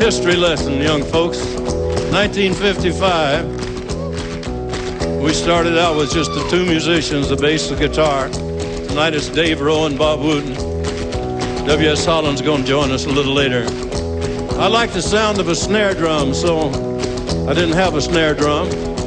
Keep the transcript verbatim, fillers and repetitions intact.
history lesson, young folks. nineteen fifty-five, we started out with just the two musicians, the bass and guitar. Tonight it's Dave Rowe and Bob Wooten. W S Holland's going to join us a little later. I like the sound of a snare drum, so I didn't have a snare drum.